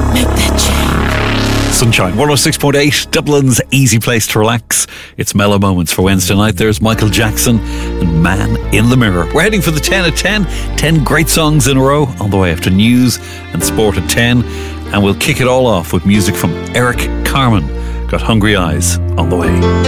Make that change. Sunshine 106.8, Dublin's easy place to relax. It's Mellow Moments for Wednesday night. There's Michael Jackson and Man in the Mirror. We're heading for the 10 at 10. 10 great songs in a row on the way after news and sport at 10. And we'll kick it all off with music from Eric Carmen. Got Hungry Eyes on the way.